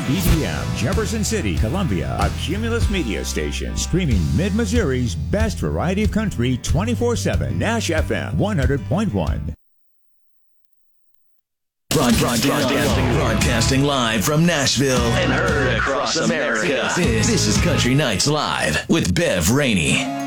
WBBM, Jefferson City, Columbia, a Cumulus media station, streaming Mid-Missouri's best variety of country 24/7. Nash FM 100.1. Broadcasting live from Nashville and heard across America. This is Country Nights Live with Bev Rainey.